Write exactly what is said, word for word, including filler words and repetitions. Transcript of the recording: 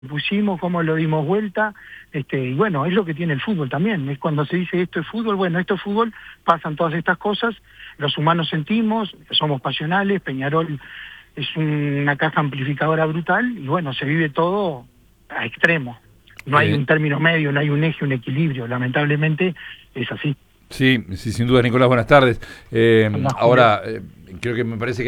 pusimos, cómo lo dimos vuelta, este, y bueno, es lo que tiene el fútbol también, es cuando se dice esto es fútbol, bueno, esto es fútbol, pasan todas estas cosas, los humanos sentimos, somos pasionales, Peñarol es una caja amplificadora brutal, y bueno, se vive todo a extremo, no hay Eh, un término medio, no hay un eje, un equilibrio, lamentablemente es así. sí, sí, sin duda, Nicolás, buenas tardes. Eh, Hola, Julio. ahora, eh, creo que me parece que